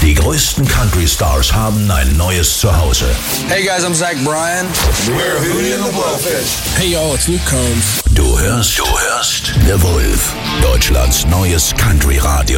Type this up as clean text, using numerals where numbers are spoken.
Die größten Country-Stars haben ein neues Zuhause. Hey guys, I'm Zach Bryan. We're Hootie and the Blowfish. Hey y'all, it's Luke Combs. Du hörst The Wolf, Deutschlands neues Country-Radio.